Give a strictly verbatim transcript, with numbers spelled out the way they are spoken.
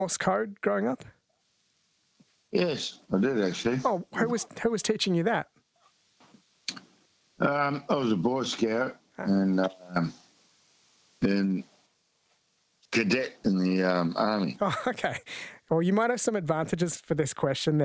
Morse code growing up? Yes, I did actually. Oh, who was who was teaching you that? Um, I was a Boy Scout and um, and cadet in the um, army. Oh, okay. Well, you might have some advantages for this question